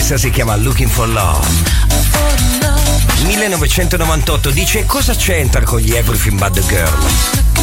questa si chiama Looking for Love. 1998, dice: cosa c'entra con gli Everything But The Girl?